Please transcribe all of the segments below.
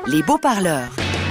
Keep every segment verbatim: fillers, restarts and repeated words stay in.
Les beaux parleurs.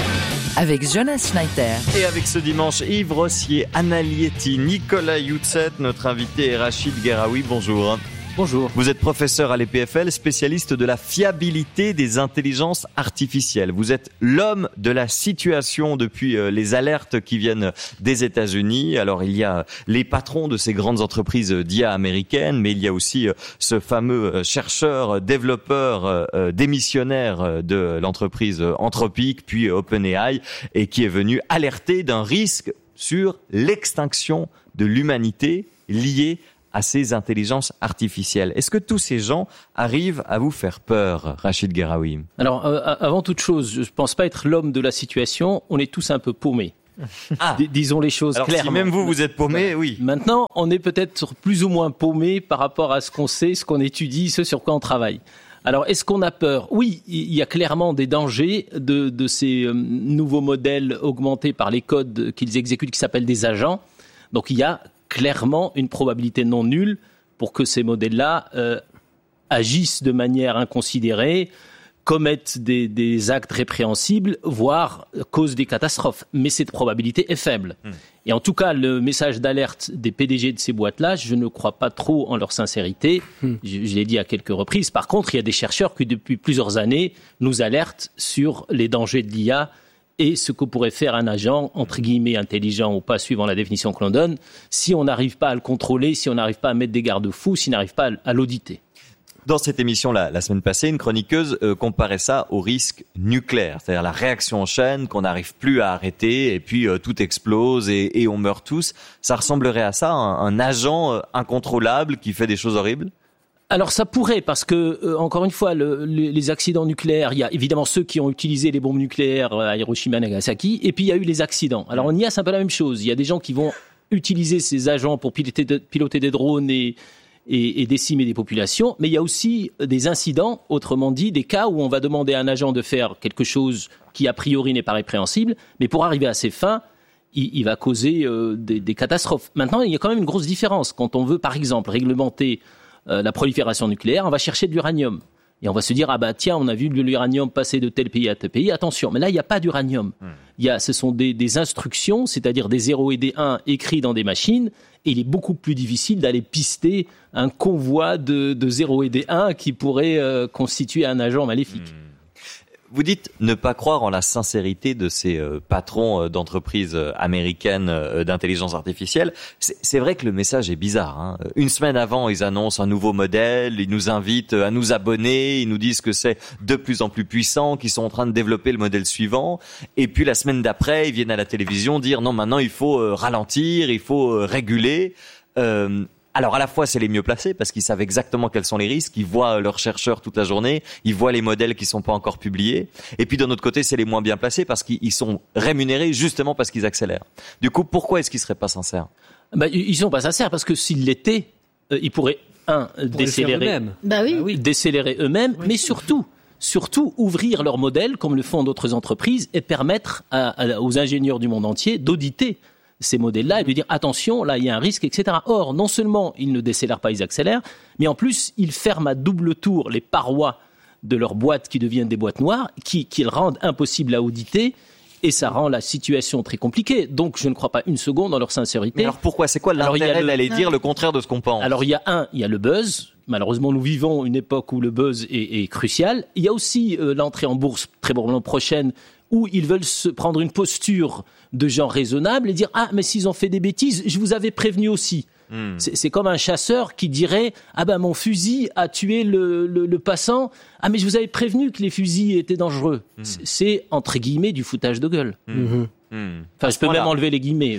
Avec Jonas Schneider. Et avec ce dimanche, Yves Rossier, Anna Lietti, Nicolas Youtset, notre invité est Rachid Gueraoui. Bonjour. Bonjour. Vous êtes professeur à l'E P F L, spécialiste de la fiabilité des intelligences artificielles. Vous êtes l'homme de la situation depuis les alertes qui viennent des États-Unis. Alors il y a les patrons de ces grandes entreprises d'I A américaines, mais il y a aussi ce fameux chercheur, développeur, démissionnaire de l'entreprise Anthropic, puis OpenAI, et qui est venu alerter d'un risque sur l'extinction de l'humanité liée à ces intelligences artificielles. Est-ce que tous ces gens arrivent à vous faire peur, Rachid Gueraoui ? Alors, euh, avant toute chose, je ne pense pas être l'homme de la situation. On est tous un peu paumés. Ah. D- disons les choses Alors, clairement. Si même vous, vous êtes paumés, oui. Maintenant, on est peut-être plus ou moins paumés par rapport à ce qu'on sait, ce qu'on étudie, ce sur quoi on travaille. Alors, est-ce qu'on a peur ? Oui, il y a clairement des dangers de, de ces euh, nouveaux modèles augmentés par les codes qu'ils exécutent, qui s'appellent des agents. Donc, il y a clairement une probabilité non nulle pour que ces modèles-là euh, agissent de manière inconsidérée, commettent des, des actes répréhensibles, voire causent des catastrophes. Mais cette probabilité est faible. Mmh. Et en tout cas, le message d'alerte des P D G de ces boîtes-là, je ne crois pas trop en leur sincérité. Mmh. Je, je l'ai dit à quelques reprises. Par contre, il y a des chercheurs qui, depuis plusieurs années, nous alertent sur les dangers de l'I A et ce que pourrait faire un agent, entre guillemets, intelligent ou pas, suivant la définition que l'on donne, si on n'arrive pas à le contrôler, si on n'arrive pas à mettre des garde-fous, s'il n'arrive pas à l'auditer. Dans cette émission, la, la semaine passée, une chroniqueuse euh, comparait ça au risque nucléaire, c'est-à-dire la réaction en chaîne qu'on n'arrive plus à arrêter et puis euh, tout explose et, et on meurt tous. Ça ressemblerait à ça, un, un agent euh, incontrôlable qui fait des choses horribles ? Alors ça pourrait, parce que, euh, encore une fois, le, le, les accidents nucléaires, il y a évidemment ceux qui ont utilisé les bombes nucléaires à Hiroshima et Nagasaki, et puis il y a eu les accidents. Alors en I A, c'est un peu la même chose. Il y a des gens qui vont utiliser ces agents pour piloter, de, piloter des drones et, et, et décimer des populations, mais il y a aussi des incidents, autrement dit, des cas où on va demander à un agent de faire quelque chose qui a priori n'est pas répréhensible, mais pour arriver à ses fins, il, il va causer euh, des, des catastrophes. Maintenant, il y a quand même une grosse différence. Quand on veut, par exemple, réglementer Euh, la prolifération nucléaire, on va chercher de l'uranium. Et on va se dire, ah bah tiens, on a vu de l'uranium passer de tel pays à tel pays. Attention, mais là, il n'y a pas d'uranium. Mmh. Il y a, ce sont des, des instructions, c'est-à-dire des zéro et des un écrits dans des machines. Et il est beaucoup plus difficile d'aller pister un convoi de, de zéro et des un qui pourrait euh, constituer un agent maléfique. Mmh. Vous dites ne pas croire en la sincérité de ces euh, patrons euh, d'entreprises euh, américaines euh, d'intelligence artificielle. C'est, c'est vrai que le message est bizarre, hein. Une semaine avant, ils annoncent un nouveau modèle, ils nous invitent à nous abonner, ils nous disent que c'est de plus en plus puissant, qu'ils sont en train de développer le modèle suivant. Et puis la semaine d'après, ils viennent à la télévision dire non, maintenant il faut euh, ralentir, il faut euh, réguler. Euh, Alors à la fois c'est les mieux placés parce qu'ils savent exactement quels sont les risques, ils voient leurs chercheurs toute la journée, ils voient les modèles qui sont pas encore publiés. Et puis d'un autre côté c'est les moins bien placés parce qu'ils sont rémunérés justement parce qu'ils accélèrent. Du coup pourquoi est-ce qu'ils seraient pas sincères ? Bah, ils sont pas sincères parce que s'ils l'étaient, euh, ils pourraient un décélérer, eux-mêmes. Bah oui. bah oui, décélérer eux-mêmes, oui. mais surtout. Surtout ouvrir leur modèle comme le font d'autres entreprises et permettre à, à, aux ingénieurs du monde entier d'auditer ces modèles-là et de dire attention, là il y a un risque, et cetera. Or, non seulement ils ne décélèrent pas, ils accélèrent, mais en plus ils ferment à double tour les parois de leurs boîtes qui deviennent des boîtes noires, qui, qui le rendent impossible à auditer, et ça rend la situation très compliquée. Donc je ne crois pas une seconde en leur sincérité. Mais alors pourquoi ? C'est quoi l'intérêt d'aller dire le contraire de ce qu'on pense ? Alors il y a un, il y a le buzz. Malheureusement, nous vivons une époque où le buzz est, est crucial. Il y a aussi euh, l'entrée en bourse très probablement prochaine, où ils veulent se prendre une posture de gens raisonnables et dire « Ah, mais s'ils ont fait des bêtises, je vous avais prévenu aussi. Mmh. » C'est, c'est comme un chasseur qui dirait « Ah ben, mon fusil a tué le, le, le passant. Ah, mais je vous avais prévenu que les fusils étaient dangereux. Mmh. » C'est, entre guillemets, du foutage de gueule. Mmh. Mmh. Enfin, je peux même enlever les guillemets.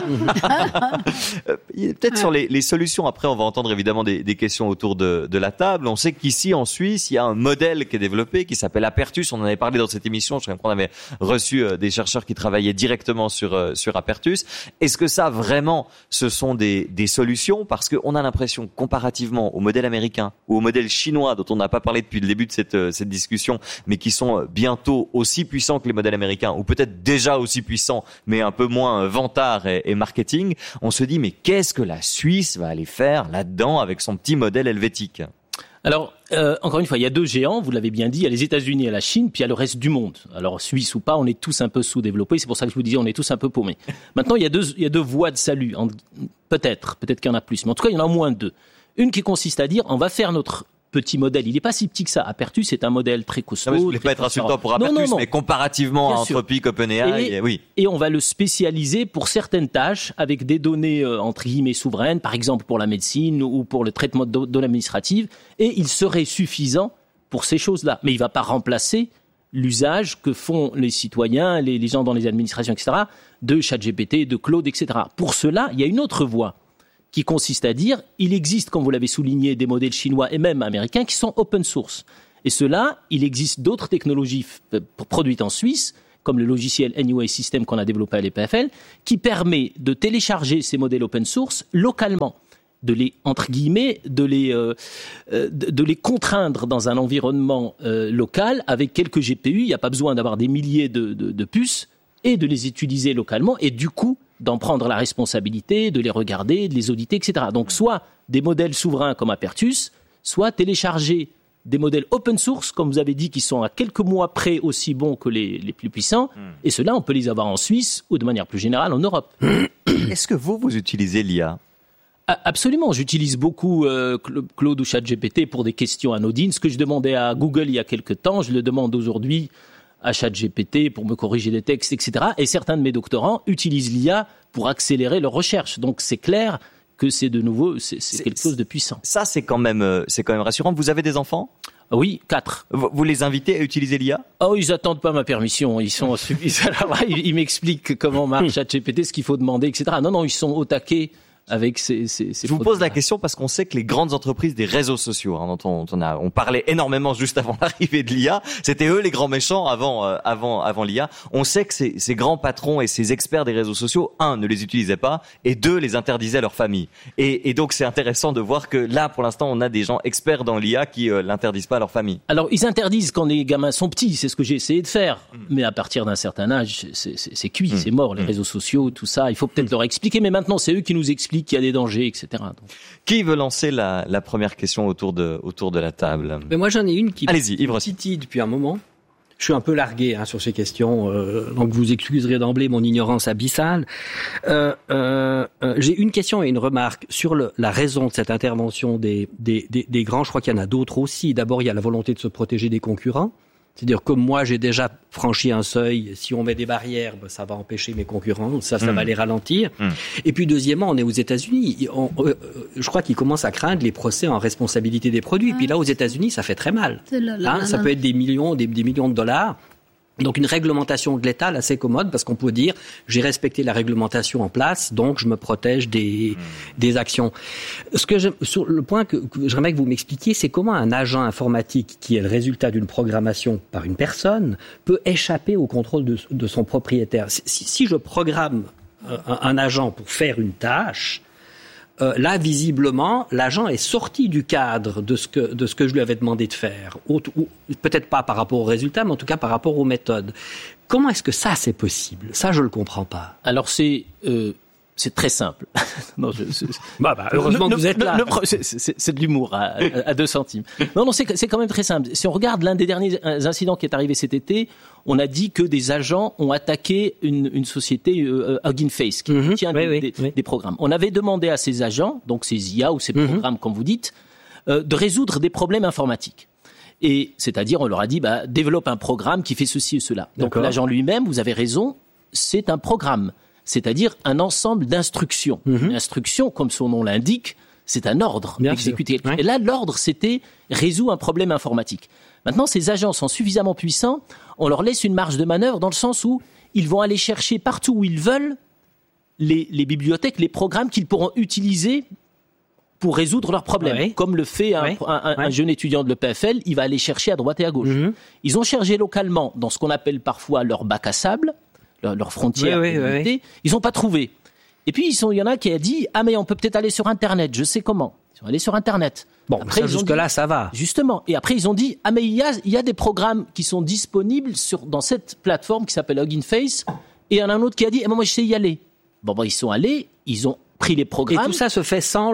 Peut-être sur les, les solutions. Après, on va entendre évidemment des, des questions autour de, de la table. On sait qu'ici, en Suisse, il y a un modèle qui est développé qui s'appelle Apertus. On en avait parlé dans cette émission. Je crois qu'on avait reçu des chercheurs qui travaillaient directement sur sur Apertus. Est-ce que ça, vraiment, ce sont des, des solutions ? Parce qu'on a l'impression, comparativement au modèle américain ou au modèle chinois, dont on n'a pas parlé depuis le début de cette, cette discussion, mais qui sont bientôt aussi puissants que les modèles américains, ou peut-être déjà aussi puissant, mais un peu moins vantard et, et marketing, on se dit mais qu'est-ce que la Suisse va aller faire là-dedans avec son petit modèle helvétique ? Alors, euh, encore une fois, il y a deux géants, vous l'avez bien dit, il y a les États-Unis et la Chine, puis il y a le reste du monde. Alors, Suisse ou pas, on est tous un peu sous-développés, c'est pour ça que je vous disais, on est tous un peu paumés. Maintenant, il y a deux, il y a deux voies de salut, en, peut-être, peut-être qu'il y en a plus, mais en tout cas, il y en a au moins deux. Une qui consiste à dire, on va faire notre petit modèle, il n'est pas si petit que ça. Apertus, c'est un modèle très costaud. Non, mais je ne voulais pas être insultant pour Apertus, non, non, non. mais comparativement bien à Anthropic, OpenAI, et, oui. Et on va le spécialiser pour certaines tâches avec des données, euh, entre guillemets, souveraines, par exemple pour la médecine ou pour le traitement de données administratives, et il serait suffisant pour ces choses-là. Mais il ne va pas remplacer l'usage que font les citoyens, les, les gens dans les administrations, et cetera, de ChatGPT, de Claude, et cetera. Pour cela, il y a une autre voie qui consiste à dire, il existe, comme vous l'avez souligné, des modèles chinois et même américains qui sont open source. Et cela, il existe d'autres technologies f- produites en Suisse, comme le logiciel Anyway System qu'on a développé à l'E P F L, qui permet de télécharger ces modèles open source localement, de les, entre guillemets, de les, euh, de, de les contraindre dans un environnement euh, local avec quelques G P U. Il n'y a pas besoin d'avoir des milliers de, de, de puces et de les utiliser localement et du coup, d'en prendre la responsabilité, de les regarder, de les auditer, et cetera. Donc, soit des modèles souverains comme Apertus, soit télécharger des modèles open source, comme vous avez dit, qui sont à quelques mois près aussi bons que les, les plus puissants. Mm. Et ceux-là, on peut les avoir en Suisse ou de manière plus générale en Europe. Est-ce que vous, vous utilisez l'I A ? Absolument. J'utilise beaucoup euh, Claude ou ChatGPT pour des questions anodines. Ce que je demandais à Google il y a quelques temps, je le demande aujourd'hui à ChatGPT pour me corriger des textes, et cetera. Et certains de mes doctorants utilisent l'I A pour accélérer leurs recherches. Donc c'est clair que c'est de nouveau c'est, c'est, c'est quelque chose de puissant. Ça c'est quand même c'est quand même rassurant. Vous avez des enfants ? Oui, quatre. Vous, vous les invitez à utiliser l'I A ? Oh, ils attendent pas ma permission. Ils sont ils, ils, ils m'expliquent comment marche ChatGPT, ce qu'il faut demander, et cetera. Non, non, ils sont au taquet. Avec ces, ces, ces Je vous pose la question parce qu'on sait que les grandes entreprises des réseaux sociaux, hein, dont on, on, a, on parlait énormément juste avant l'arrivée de l'I A, c'était eux les grands méchants avant, euh, avant, avant l'I A. On sait que ces, ces grands patrons et ces experts des réseaux sociaux, un, ne les utilisaient pas, et deux, les interdisaient à leur famille. Et, et donc c'est intéressant de voir que là, pour l'instant, on a des gens experts dans l'I A qui euh, l'interdisent pas à leur famille. Alors ils interdisent quand les gamins sont petits, c'est ce que j'ai essayé de faire. Mmh. Mais à partir d'un certain âge, c'est, c'est, c'est cuit, mmh. c'est mort. Les mmh. réseaux sociaux, tout ça, il faut peut-être mmh. leur expliquer. Mais maintenant, c'est eux qui nous expliquent qu'il y a des dangers, et cetera. Donc. Qui veut lancer la, la première question autour de, autour de la table ? Mais moi, j'en ai une qui Allez-y, me titille depuis un moment. Je suis un peu largué hein, sur ces questions, euh, donc vous excuserez d'emblée mon ignorance abyssale. Euh, euh, euh, j'ai une question et une remarque sur le, la raison de cette intervention des, des, des, des grands. Je crois qu'il y en a d'autres aussi. D'abord, il y a la volonté de se protéger des concurrents. C'est-à-dire, comme moi, j'ai déjà franchi un seuil, si on met des barrières, ben, ça va empêcher mes concurrents, ça, ça mmh. va les ralentir. Mmh. Et puis, deuxièmement, on est aux États-Unis. On, euh, je crois qu'ils commencent à craindre les procès en responsabilité des produits. Et puis là, aux États-Unis, ça fait très mal. Là, là, hein, là, ça là. peut être des millions, des, des millions de dollars. Donc une réglementation de l'État assez commode parce qu'on peut dire j'ai respecté la réglementation en place, donc je me protège des mmh. des actions. Ce que je, sur le point que, que j'aimerais que vous m'expliquiez, c'est comment un agent informatique qui est le résultat d'une programmation par une personne peut échapper au contrôle de, de son propriétaire. Si, si je programme un, un agent pour faire une tâche, Euh, là, visiblement, l'agent est sorti du cadre de ce que, de ce que je lui avais demandé de faire. Ou, ou, peut-être pas par rapport aux résultats, mais en tout cas par rapport aux méthodes. Comment est-ce que ça, c'est possible ? Ça, je le comprends pas. Alors, c'est... Euh... C'est très simple. non, je, c'est, bah, bah, heureusement le, que vous êtes le, là. Le, le, c'est, c'est, c'est de l'humour à, à deux centimes. Non, non, c'est, c'est quand même très simple. Si on regarde l'un des derniers incidents qui est arrivé cet été, on a dit que des agents ont attaqué une, une société, euh, Hugging Face, qui mm-hmm. tient oui, des, oui, des, oui. des programmes. On avait demandé à ces agents, donc ces I A ou ces mm-hmm. programmes, comme vous dites, euh, de résoudre des problèmes informatiques. Et c'est-à-dire, on leur a dit, bah, développe un programme qui fait ceci et cela. Donc D'accord. l'agent lui-même, vous avez raison, c'est un programme. C'est-à-dire un ensemble d'instructions. Mmh. Une instruction, comme son nom l'indique, c'est un ordre Bien exécuté. Ouais. Et là, l'ordre, c'était résout un problème informatique. Maintenant, ces agents sont suffisamment puissants, on leur laisse une marge de manœuvre dans le sens où ils vont aller chercher partout où ils veulent les, les bibliothèques, les programmes qu'ils pourront utiliser pour résoudre leurs problèmes. Ouais. Comme le fait un, ouais. un, un, ouais. un jeune étudiant de l'E P F L, il va aller chercher à droite et à gauche. Mmh. Ils ont cherché localement dans ce qu'on appelle parfois leur bac à sable, leurs frontières, oui, oui, oui. Ils n'ont pas trouvé. Et puis, il y en a qui a dit « Ah, mais on peut peut-être aller sur Internet, je sais comment. » Ils sont allés sur Internet. Bon, après, ça, jusque-là, dit, ça va. Justement. Et après, ils ont dit « Ah, mais il y a, il y a des programmes qui sont disponibles sur, dans cette plateforme qui s'appelle Hugging Face. » Et il y en a un autre qui a dit eh, « Moi, je sais y aller. » Bon, bon, ils sont allés, ils ont pris les programmes. Et tout ça se fait sans...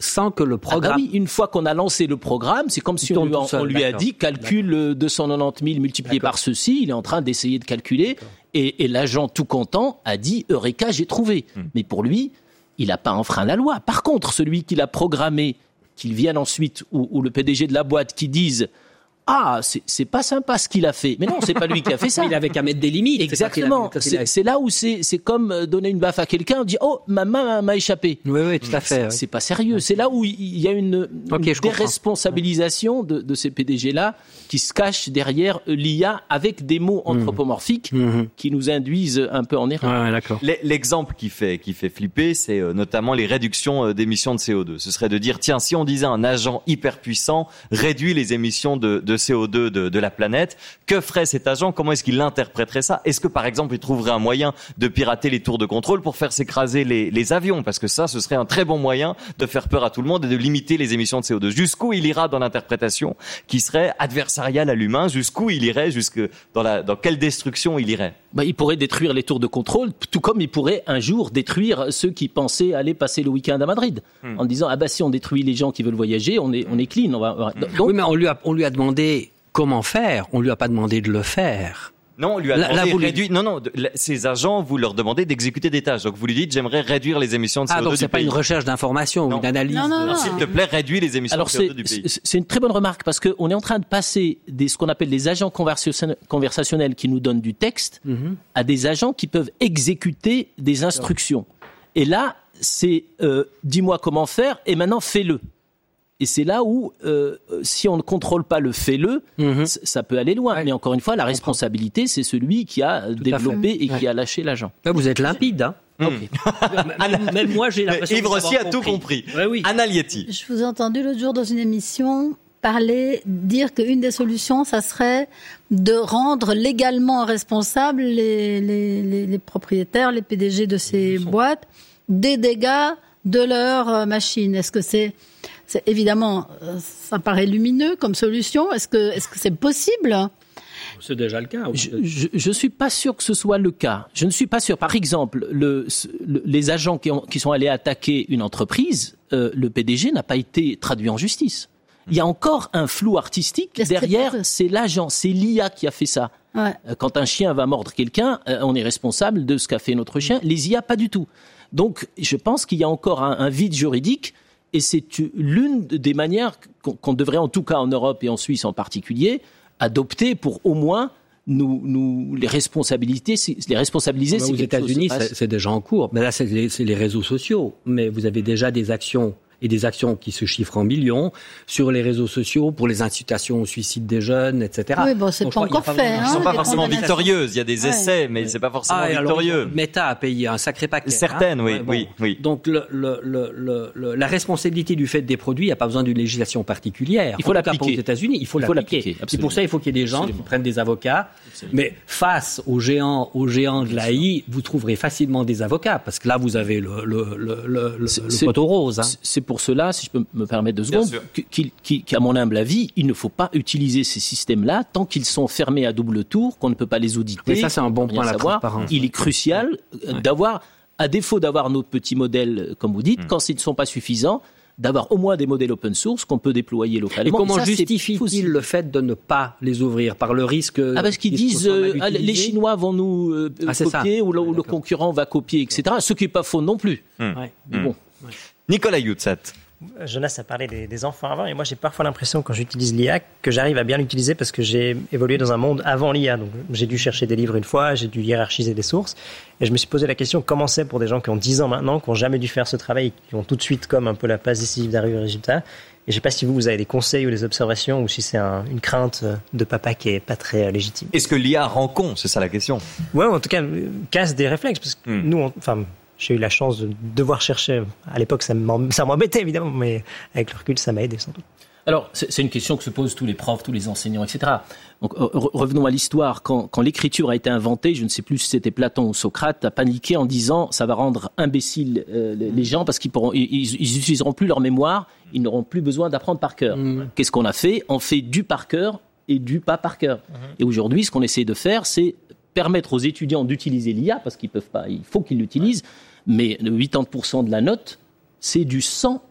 sans que le programme... Ah bah oui, une fois qu'on a lancé le programme, c'est comme si on lui, seul, on lui a d'accord. dit calcule deux cent quatre-vingt-dix mille multiplié D'accord. par ceci, il est en train d'essayer de calculer, et, et l'agent tout content a dit Eureka, j'ai trouvé. Hmm. Mais pour lui, il n'a pas enfreint la loi. Par contre, celui qui l'a programmé, qu'il vienne ensuite, ou, ou le P D G de la boîte qui dise ah, c'est, c'est pas sympa ce qu'il a fait. Mais non, c'est pas lui qui a fait ça. Il avait qu'à mettre des limites. Exactement. C'est, c'est, c'est là où c'est, c'est comme donner une baffe à quelqu'un, on dit oh, ma main m'a échappé. Oui, oui, tout à fait. C'est, oui. c'est pas sérieux. C'est là où il y a une, okay, une déresponsabilisation de, de ces P D G-là qui se cachent derrière l'I A avec des mots anthropomorphiques mmh. qui nous induisent un peu en erreur. Ouais, d'accord. L'exemple qui fait, qui fait flipper, c'est notamment les réductions d'émissions de C O deux. Ce serait de dire, tiens, si on disait un agent hyper puissant réduit les émissions de, de C O deux de, de la planète, que ferait cet agent? Comment est-ce qu'il interpréterait ça? Est-ce que, par exemple, il trouverait un moyen de pirater les tours de contrôle pour faire s'écraser les, les avions? Parce que ça, ce serait un très bon moyen de faire peur à tout le monde et de limiter les émissions de C O deux. Jusqu'où il ira dans l'interprétation qui serait adversariale à l'humain? Jusqu'où il irait? Jusque dans la, dans quelle destruction il irait? Bah, il pourrait détruire les tours de contrôle, tout comme il pourrait un jour détruire ceux qui pensaient aller passer le week-end à Madrid, hmm. en disant ah bah si on détruit les gens qui veulent voyager, on est on est clean. On va, on va... Donc... Oui, mais on lui a on lui a demandé comment faire. On lui a pas demandé de le faire. Non, on lui a demandé là, là, réduire. Non, non, de, la, ces agents, vous leur demandez d'exécuter des tâches. Donc vous lui dites, j'aimerais réduire les émissions de C O deux ah, donc du c'est pays. pas une recherche d'information ou une analyse. Non, non, non. S'il te plaît, réduis les émissions Alors, de C O deux du pays. C'est une très bonne remarque parce qu'on est en train de passer des ce qu'on appelle des agents conversationnels qui nous donnent du texte mm-hmm. à des agents qui peuvent exécuter des instructions. Et là, c'est euh, dis-moi comment faire et maintenant fais-le. Et c'est là où, euh, si on ne contrôle pas le fais-le, mmh. c- ça peut aller loin. Ouais. Mais encore une fois, la responsabilité, c'est celui qui a Tout développé et ouais. qui a lâché l'agent. Là, vous êtes limpide, hein mmh. okay. même, même moi, j'ai l'impression Yves Rossi a tout compris. Ouais, oui. Anna Lietti. Je vous ai entendu l'autre jour dans une émission parler, dire qu'une des solutions, ça serait de rendre légalement responsables les, les, les, les propriétaires, les P D G de ces boîtes, des dégâts de leurs machines. Est-ce que c'est... C'est, évidemment, ça paraît lumineux comme solution. Est-ce que, est-ce que c'est possible? C'est déjà le cas. Je ne suis pas sûr que ce soit le cas. Je ne suis pas sûr. Par exemple, le, le, les agents qui, ont, qui sont allés attaquer une entreprise, euh, le P D G n'a pas été traduit en justice. Il y a encore un flou artistique Qu'est-ce derrière. C'est l'agent, c'est l'I A qui a fait ça. Ouais. Quand un chien va mordre quelqu'un, on est responsable de ce qu'a fait notre chien. Les I A, pas du tout. Donc, je pense qu'il y a encore un, un vide juridique. Et c'est l'une des manières qu'on, qu'on devrait, en tout cas en Europe et en Suisse en particulier, adopter pour au moins nous, nous les responsabiliser. Les responsabiliser. Bah, aux États-Unis, c'est, c'est déjà en cours. Mais là, c'est les, c'est les réseaux sociaux. Mais vous avez déjà des actions et des actions qui se chiffrent en millions sur les réseaux sociaux pour les incitations au suicide des jeunes, et cetera. Oui, bon, c'est Donc, pas encore fait. Hein, Ils ne sont pas forcément victorieuses. Il y a des essais, ouais. mais ouais. c'est pas forcément ah, victorieux. Alors, Meta a payé un sacré paquet. Certaines, hein. oui, ouais, bon. oui, oui. Donc, le, le, le, le, le, la responsabilité du fait des produits, il n'y a pas besoin d'une législation particulière. Il faut en l'appliquer. Tout cas, pour les États-Unis, il faut, il faut l'appliquer. l'appliquer. Et pour ça, il faut qu'il y ait des gens Absolument. Qui prennent des avocats. Absolument. Mais face aux géants, aux géants de l'A I, vous trouverez facilement des avocats, parce que là, vous avez le, le, le, le, le poteau rose. Hein. C'est pour cela, si je peux me permettre deux secondes, qu'à mon humble avis, il ne faut pas utiliser ces systèmes-là tant qu'ils sont fermés à double tour, qu'on ne peut pas les auditer. Mais ça, c'est un bon point, la transparence. Il est crucial ouais. d'avoir, à défaut d'avoir nos petits modèles, comme vous dites, mmh. quand ils ne sont pas suffisants, d'avoir au moins des modèles open source qu'on peut déployer localement. Et comment justifie-t-il le fait de ne pas les ouvrir par le risque Ah parce qu'ils disent euh, les Chinois vont nous euh, ah, copier ou le, ouais, le concurrent va copier, et cetera. Ce qui n'est pas faux non plus. Mmh. Ouais. Mais bon. Mmh. Nicolas Youtzat. Jonas a parlé des, des enfants avant, et moi j'ai parfois l'impression quand j'utilise l'I A que j'arrive à bien l'utiliser parce que j'ai évolué dans un monde avant l'I A. Donc j'ai dû chercher des livres une fois, j'ai dû hiérarchiser des sources, et je me suis posé la question comment c'est pour des gens qui ont dix ans maintenant, qui n'ont jamais dû faire ce travail, et qui ont tout de suite comme un peu la passe décisive d'arriver au résultat. Et je ne sais pas si vous, vous avez des conseils ou des observations, ou si c'est un, une crainte de papa qui est pas très euh, légitime. Est-ce que l'I A rend con? C'est ça la question. Ouais, en tout cas, casse des réflexes, parce que hmm. nous, on, enfin. J'ai eu la chance de devoir chercher. À l'époque, ça m'embêtait évidemment, mais avec le recul, ça m'a aidé sans doute. Alors, c'est une question que se posent tous les profs, tous les enseignants, et cetera. Donc, revenons à l'histoire. Quand, quand l'écriture a été inventée, je ne sais plus si c'était Platon ou Socrate, a paniqué en disant ça va rendre imbéciles euh, les gens parce qu'ils pourront, ils, ils utiliseront plus leur mémoire, ils n'auront plus besoin d'apprendre par cœur. Mmh. Qu'est-ce qu'on a fait? On fait du par cœur et du pas par cœur. Mmh. Et aujourd'hui, ce qu'on essaie de faire, c'est permettre aux étudiants d'utiliser l'I A parce qu'ils peuvent pas, il faut qu'ils l'utilisent. Mais quatre-vingt-dix pour cent de la note, c'est du sans I A.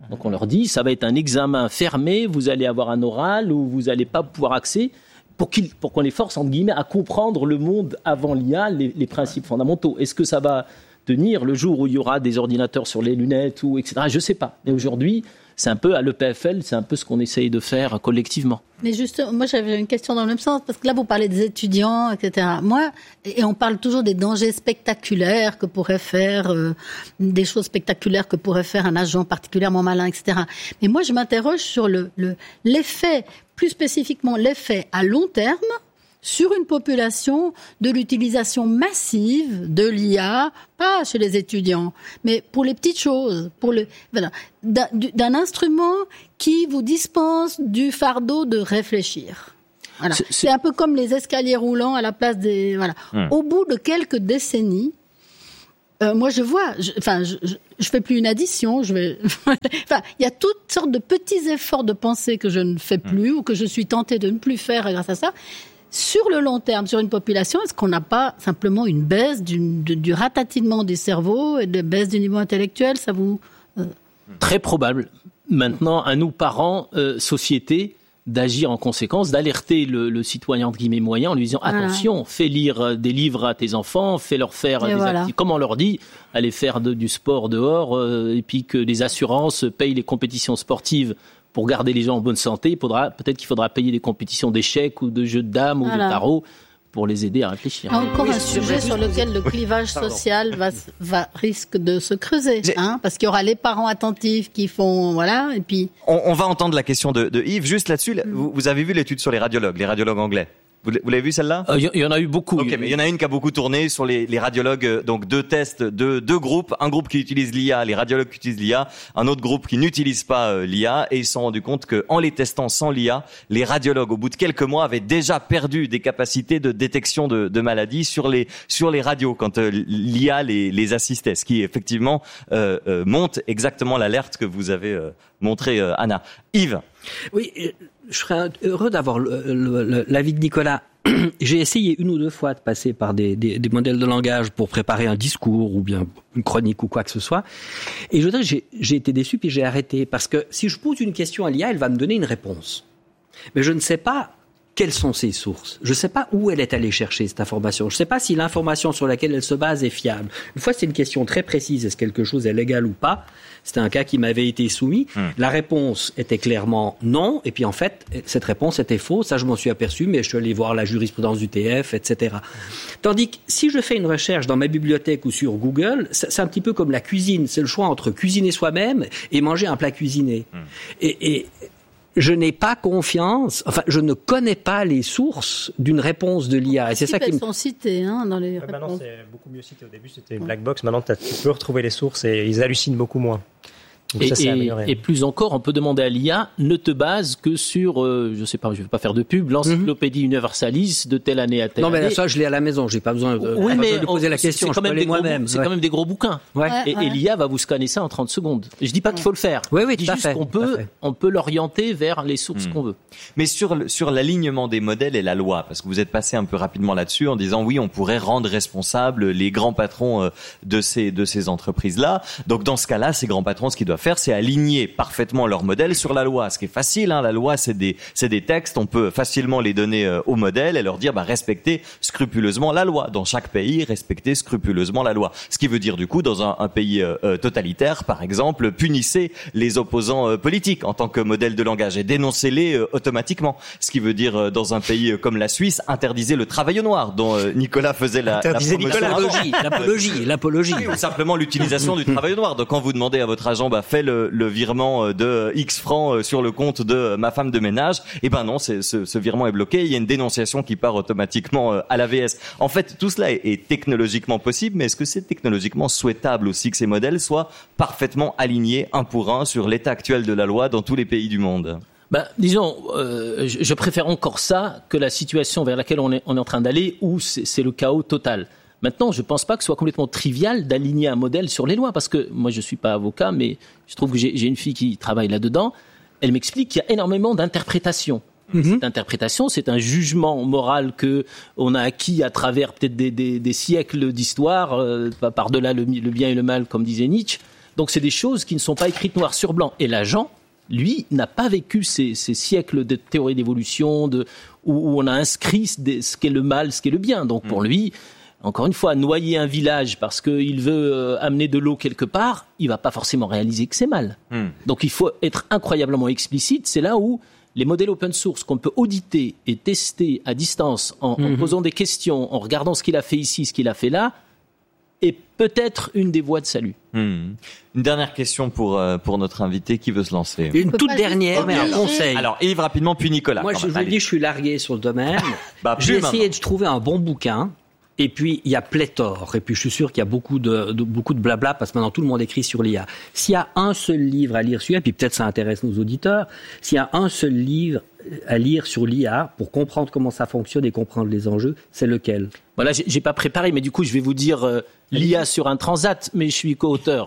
Donc on leur dit, ça va être un examen fermé, vous allez avoir un oral où vous n'allez pas pouvoir accéder, pour, qu'ils, pour qu'on les force, entre guillemets, à comprendre le monde avant l'I A, les, les principes fondamentaux. Est-ce que ça va tenir le jour où il y aura des ordinateurs sur les lunettes, ou et cetera. Je ne sais pas. Mais aujourd'hui, c'est un peu, à l'E P F L, c'est un peu ce qu'on essaye de faire collectivement. Mais justement, moi j'avais une question dans le même sens, parce que là vous parlez des étudiants, et cetera. Moi, et on parle toujours des dangers spectaculaires que pourrait faire, euh, des choses spectaculaires que pourrait faire un agent particulièrement malin, et cetera. Mais moi je m'interroge sur le, le, l'effet, plus spécifiquement l'effet à long terme, sur une population de l'utilisation massive de l'I A, pas chez les étudiants, mais pour les petites choses, pour le, voilà, d'un, d'un instrument qui vous dispense du fardeau de réfléchir. Voilà. C'est, c'est... c'est un peu comme les escaliers roulants à la place des, voilà. Mmh. Au bout de quelques décennies, euh, moi je vois, je, enfin, je, je, je fais plus une addition, je vais, enfin, il y a toutes sortes de petits efforts de pensée que je ne fais plus mmh. ou que je suis tentée de ne plus faire grâce à ça. Sur le long terme, sur une population, est-ce qu'on n'a pas simplement une baisse du, du, du ratatinement des cerveaux et de baisse du niveau intellectuel? Ça vous euh... Très probable. Maintenant, à nous parents, euh, société, d'agir en conséquence, d'alerter le, le citoyen entre guillemets moyen en lui disant attention, voilà. fais lire des livres à tes enfants, fais-leur faire et des voilà. activités. Comme on leur dit, allez faire de, du sport dehors, euh, et puis que les assurances payent les compétitions sportives. Pour garder les gens en bonne santé, il faudra, peut-être qu'il faudra payer des compétitions d'échecs ou de jeux de dames voilà. ou de tarot pour les aider à réfléchir. Encore oui, un sujet sur lequel le clivage oui. social va, va, risque de se creuser, hein, parce qu'il y aura les parents attentifs qui font, voilà, et puis... On, on va entendre la question de, de Yves. Juste là-dessus, mm. vous, vous avez vu l'étude sur les radiologues, les radiologues anglais? Vous l'avez vu celle-là? Il euh, y, y en a eu beaucoup. Ok, mais il y en a une qui a beaucoup tourné sur les, les radiologues. Donc deux tests, deux, deux groupes. Un groupe qui utilise l'I A, les radiologues qui utilisent l'I A. Un autre groupe qui n'utilise pas euh, l'I A. Et ils se sont rendus compte que, en les testant sans l'I A, les radiologues, au bout de quelques mois, avaient déjà perdu des capacités de détection de, de maladies sur les sur les radios quand euh, l'I A les, les assistait. Ce qui effectivement euh, euh, montre exactement l'alerte que vous avez euh, montré, euh, Anna. Yves. Oui. Euh... Je serais heureux d'avoir le, le, le, l'avis de Nicolas. J'ai essayé une ou deux fois de passer par des, des, des modèles de langage pour préparer un discours ou bien une chronique ou quoi que ce soit. Et je voudrais que j'ai, j'ai été déçu puis j'ai arrêté. Parce que si je pose une question à l'I A, elle va me donner une réponse. Mais je ne sais pas quelles sont ses sources. Je ne sais pas où elle est allée chercher cette information. Je ne sais pas si l'information sur laquelle elle se base est fiable. Une fois, c'est une question très précise. Est-ce que quelque chose est légal ou pas? C'était un cas qui m'avait été soumis. Mmh. La réponse était clairement non. Et puis, en fait, cette réponse était fausse. Ça, je m'en suis aperçu, mais je suis allé voir la jurisprudence du T F, et cetera. Tandis que si je fais une recherche dans ma bibliothèque ou sur Google, c'est un petit peu comme la cuisine. C'est le choix entre cuisiner soi-même et manger un plat cuisiné. Mmh. Et... et je n'ai pas confiance, enfin, je ne connais pas les sources d'une réponse de l'I A. Et c'est ça qui elles sont citées, hein, dans les ouais, réponses. Maintenant, c'est beaucoup mieux cité. Au début, c'était une black box. Maintenant, tu peux retrouver les sources et ils hallucinent beaucoup moins. Donc et, ça, c'est et, et plus encore, on peut demander à l'I A, ne te base que sur, euh, je sais pas, je ne vais pas faire de pub, l'encyclopédie mm-hmm. Universalis de telle année à telle non, année. Non, mais ça, je l'ai à la maison, j'ai pas besoin de, oui, mais de poser la question, c'est quand même des moi-même. C'est ouais. quand même des gros bouquins. Ouais. Et, ouais. et l'I A va vous scanner ça en trente secondes. Je dis pas qu'il faut le faire. Oui, oui, je dis tout à juste fait. qu'on peut, on peut l'orienter vers les sources mmh. qu'on veut. Mais sur le, sur l'alignement des modèles et la loi, parce que vous êtes passé un peu rapidement là-dessus en disant oui, on pourrait rendre responsables les grands patrons de ces, de ces entreprises-là. Donc, dans ce cas-là, ces grands patrons, ce qu'ils doivent faire, c'est aligner parfaitement leur modèle sur la loi. Ce qui est facile, hein, la loi, c'est des, c'est des textes, on peut facilement les donner euh, au modèle et leur dire, bah, respectez scrupuleusement la loi. Dans chaque pays, respectez scrupuleusement la loi. Ce qui veut dire, du coup, dans un, un pays euh, totalitaire, par exemple, punissez les opposants euh, politiques en tant que modèle de langage et dénoncez-les euh, automatiquement. Ce qui veut dire, euh, dans un pays comme la Suisse, interdisez le travail au noir, dont euh, Nicolas faisait la, la promotion. L'apologie, l'apologie, l'apologie. Oui, ou simplement l'utilisation du travail au noir. Donc, quand vous demandez à votre agent, bah, fais le, le virement de X francs sur le compte de ma femme de ménage, et ben non, c'est, ce, ce virement est bloqué, il y a une dénonciation qui part automatiquement à l'A V S. En fait, tout cela est, est technologiquement possible, mais est-ce que c'est technologiquement souhaitable aussi que ces modèles soient parfaitement alignés un pour un sur l'état actuel de la loi dans tous les pays du monde? Ben, disons, euh, je, je préfère encore ça que la situation vers laquelle on est, on est en train d'aller, où c'est, c'est le chaos total. Maintenant, je ne pense pas que ce soit complètement trivial d'aligner un modèle sur les lois, parce que moi, je ne suis pas avocat, mais je trouve que j'ai, j'ai une fille qui travaille là-dedans. Elle m'explique qu'il y a énormément d'interprétations. Mm-hmm. Cette interprétation, c'est un jugement moral que on a acquis à travers peut-être des, des, des siècles d'histoire, euh, par-delà le, le bien et le mal, comme disait Nietzsche. Donc c'est des choses qui ne sont pas écrites noir sur blanc. Et l'agent, lui, n'a pas vécu ces, ces siècles de théorie d'évolution, de, où, où on a inscrit ce qu'est le mal, ce qu'est le bien. Donc pour lui, encore une fois, noyer un village parce qu'il veut euh, amener de l'eau quelque part, il va pas forcément réaliser que c'est mal. Mm. Donc il faut être incroyablement explicite. C'est là où les modèles open source qu'on peut auditer et tester à distance en, mm-hmm. en posant des questions, en regardant ce qu'il a fait ici, ce qu'il a fait là, est peut-être une des voies de salut. Hmm. Une dernière question pour euh, pour notre invité qui veut se lancer. Une toute dernière, mais un conseil. Alors Yves rapidement, puis Nicolas. Moi, je vous dis, je suis largué sur le domaine. bah, J'ai essayé maintenant. de trouver un bon bouquin. Et puis, il y a pléthore. Et puis, je suis sûr qu'il y a beaucoup de, de, beaucoup de blabla, parce que maintenant, tout le monde écrit sur l'I A. S'il y a un seul livre à lire sur l'I A, et puis peut-être ça intéresse nos auditeurs, s'il y a un seul livre à lire sur l'I A pour comprendre comment ça fonctionne et comprendre les enjeux, c'est lequel ? Voilà, j'ai, j'ai pas préparé, mais du coup, je vais vous dire euh, l'I A sur un transat, mais je suis co-auteur.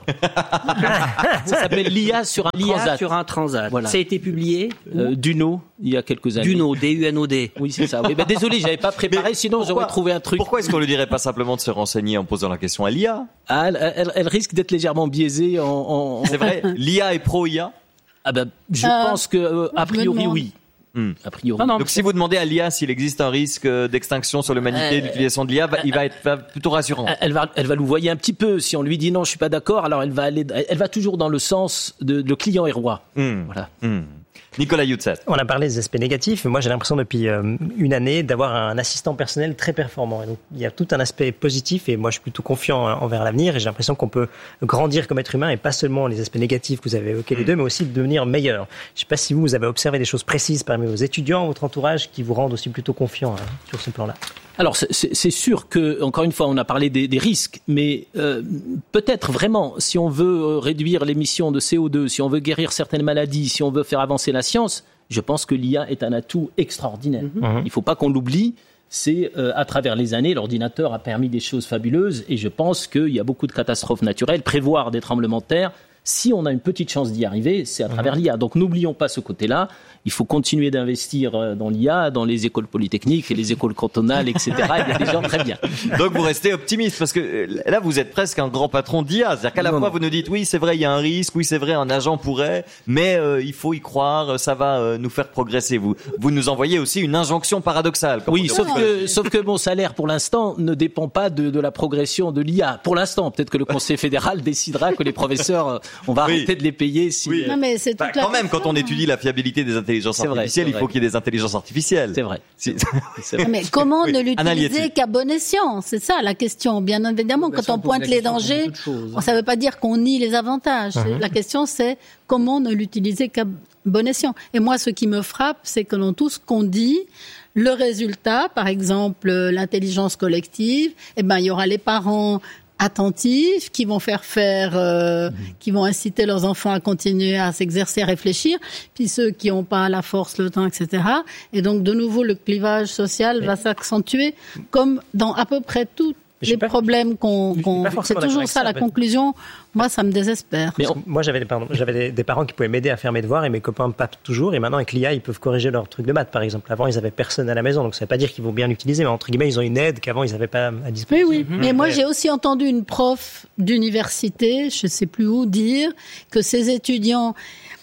Ça s'appelle l'I A sur un L'I A transat. sur un transat. Voilà. Ça a été publié euh, Duno, il y a quelques années. Duno, D U N O D. Oui, c'est ça. Oui, ben, désolé, j'avais pas préparé, mais sinon pourquoi, j'aurais trouvé un truc. Pourquoi est-ce qu'on ne dirait pas simplement de se renseigner en posant la question à l'I A ? Ah, elle, elle, elle risque d'être légèrement biaisée en... en... C'est vrai, l'I A est pro-I A ? Ah ben, je euh, pense que euh, a priori, oui. Hmm. A priori. Non, non, Donc si vous demandez à l'I A s'il existe un risque d'extinction sur l'humanité, euh, d'utilisation de l'I A, il va être plutôt rassurant. Elle va, elle va louvoyer un petit peu. Si on lui dit non, je suis pas d'accord, alors elle va aller, elle va toujours dans le sens de le client est roi. Hmm. Voilà. Hmm. Nicolas Youtzet. On a parlé des aspects négatifs, mais moi j'ai l'impression depuis euh, une année d'avoir un assistant personnel très performant. Et donc il y a tout un aspect positif et moi je suis plutôt confiant hein, envers l'avenir et j'ai l'impression qu'on peut grandir comme être humain et pas seulement les aspects négatifs que vous avez évoqués les deux, mais aussi devenir meilleur. Je ne sais pas si vous, vous avez observé des choses précises parmi vos étudiants, votre entourage, qui vous rendent aussi plutôt confiant hein, sur ce plan-là. Alors c'est, c'est sûr que, encore une fois, on a parlé des, des risques, mais euh, peut-être vraiment, si on veut réduire l'émission de C O deux, si on veut guérir certaines maladies, si on veut faire avancer la science, je pense que l'I A est un atout extraordinaire. Mm-hmm. Il ne faut pas qu'on l'oublie. C'est euh, à travers les années, l'ordinateur a permis des choses fabuleuses et je pense qu'il y a beaucoup de catastrophes naturelles. Prévoir des tremblements de terre, si on a une petite chance d'y arriver, c'est à travers l'I A. Donc n'oublions pas ce côté-là. Il faut continuer d'investir dans l'I A, dans les écoles polytechniques et les écoles cantonales, et cetera. Il y a des gens très bien. Donc vous restez optimiste parce que là vous êtes presque un grand patron d'I A. C'est-à-dire qu'à la non, fois non. vous nous dites oui c'est vrai il y a un risque, oui c'est vrai un agent pourrait, mais euh, il faut y croire, ça va euh, nous faire progresser. Vous vous nous envoyez aussi une injonction paradoxale. Oui, sauf que sauf que mon salaire pour l'instant ne dépend pas de, de la progression de l'I A. Pour l'instant, peut-être que le Conseil fédéral décidera que les professeurs on va oui. arrêter de les payer. Si, oui. Non, mais c'est bah, quand même quand on étudie la fiabilité des intelligences c'est artificielles. Vrai, il faut qu'il y ait des intelligences artificielles. C'est vrai. C'est... C'est vrai. Mais comment oui. ne l'utiliser qu'à bon escient ? C'est ça la question. Bien évidemment, quand on pointe les dangers, choses, hein. ça ne veut pas dire qu'on nie les avantages. Uh-huh. La question, c'est comment ne l'utiliser qu'à bon escient. Et moi, ce qui me frappe, c'est que dans tout ce qu'on dit, le résultat, par exemple, l'intelligence collective, eh ben, il y aura les parents attentifs, qui vont faire faire, euh, mmh. qui vont inciter leurs enfants à continuer à s'exercer, à réfléchir, puis ceux qui n'ont pas la force, le temps, et cetera. Et donc, de nouveau, le clivage social Mais... va s'accentuer, comme dans à peu près tout. Les pas, problèmes qu'on, qu'on c'est toujours ça, ça la conclusion. Moi, ça me désespère. Mais on, moi, j'avais, des, pardon, j'avais des, des parents qui pouvaient m'aider à faire mes devoirs et mes copains me papent toujours. Et maintenant, avec l'I A, ils peuvent corriger leurs trucs de maths, par exemple. Avant, ils avaient personne à la maison, donc ça ne veut pas dire qu'ils vont bien l'utiliser, mais entre guillemets, ils ont une aide qu'avant, ils n'avaient pas à disposition. Oui, oui. Mmh. Mais moi, j'ai aussi entendu une prof d'université, je ne sais plus où, dire que ses étudiants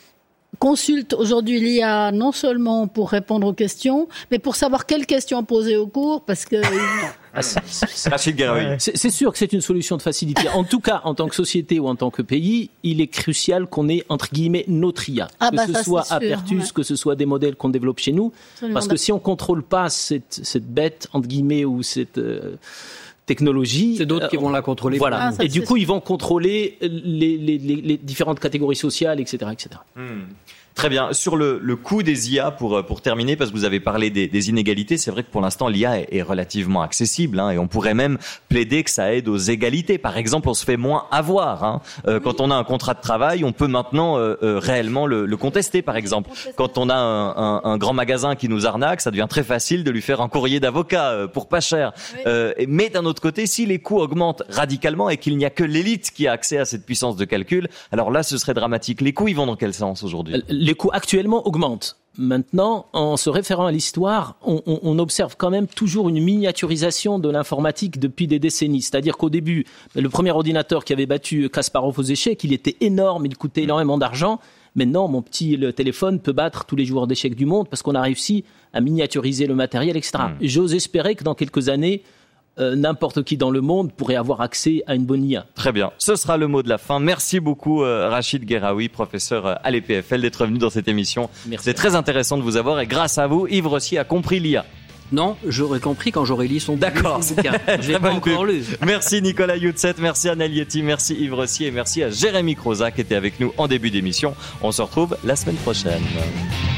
consulte aujourd'hui l'I A non seulement pour répondre aux questions, mais pour savoir quelles questions poser au cours, parce que... Ah, c'est, c'est, c'est, c'est sûr que c'est une solution de facilité. En tout cas, en tant que société ou en tant que pays, il est crucial qu'on ait, entre guillemets, notre I A. Ah que bah ce ça, soit Apertus, ouais. que ce soit des modèles qu'on développe chez nous. Absolument. Parce que si on contrôle pas cette, cette bête, entre guillemets, ou cette... Euh, technologie. C'est d'autres euh, qui vont la contrôler. Voilà. Ah, ça, et du coup, ils vont contrôler les, les, les, les différentes catégories sociales, et cetera, et cetera. Hmm. Très bien. Sur le, le coût des I A, pour, pour terminer, parce que vous avez parlé des, des inégalités, c'est vrai que pour l'instant, l'I A est, est relativement accessible, hein, et on pourrait même plaider que ça aide aux égalités. Par exemple, on se fait moins avoir. Hein. Euh, oui. Quand on a un contrat de travail, on peut maintenant euh, euh, réellement le, le contester, par exemple. Quand on a un, un, un grand magasin qui nous arnaque, ça devient très facile de lui faire un courrier d'avocat euh, pour pas cher. Oui. Euh, mais d'un autre côté, si les coûts augmentent radicalement et qu'il n'y a que l'élite qui a accès à cette puissance de calcul, alors là, ce serait dramatique. Les coûts, ils vont dans quel sens aujourd'hui ? les coûts actuellement augmentent. Maintenant, en se référant à l'histoire, on, on, on observe quand même toujours une miniaturisation de l'informatique depuis des décennies. C'est-à-dire qu'au début, le premier ordinateur qui avait battu Kasparov aux échecs, il était énorme, il coûtait énormément d'argent. Maintenant, mon petit le téléphone peut battre tous les joueurs d'échecs du monde parce qu'on a réussi à miniaturiser le matériel, et cetera. Mmh. J'ose espérer que dans quelques années, Euh, n'importe qui dans le monde pourrait avoir accès à une bonne I A. Très bien. Ce sera le mot de la fin. Merci beaucoup, euh, Rachid Guerraoui, professeur à l'E P F L, d'être venu dans cette émission. Merci. C'est très intéressant de vous avoir et grâce à vous, Yves Rossi a compris l'I A. Non, j'aurais compris quand j'aurais lu son D'accord. bouquin. Je l'ai pas encore lu. Merci Nicolas Youtset, merci Anna Lietti, merci Yves Rossi et merci à Jérémy Croza qui était avec nous en début d'émission. On se retrouve la semaine prochaine.